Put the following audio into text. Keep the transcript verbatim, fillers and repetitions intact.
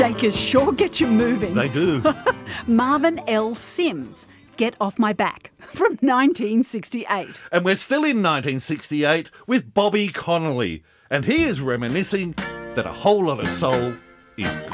Shakers sure get you moving. They do. Marvin L. Sims, Get Off My Back, from nineteen sixty-eight. And we're still in nineteen sixty-eight with Bobby Connolly. And he is reminiscing that a whole lot of soul is